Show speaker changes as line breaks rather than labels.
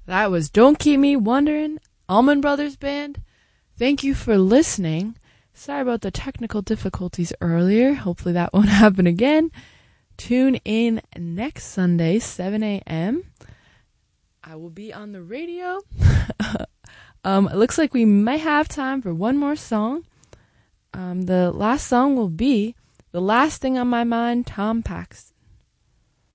That was Don't Keep Me Wondering, Allman Brothers Band. Thank you for listening. Sorry about the technical difficulties earlier. Hopefully that won't happen again. Tune in next Sunday, 7 a.m. I will be on the radio. It looks like we might have time for one more song. The last song will be The Last Thing on My Mind, Tom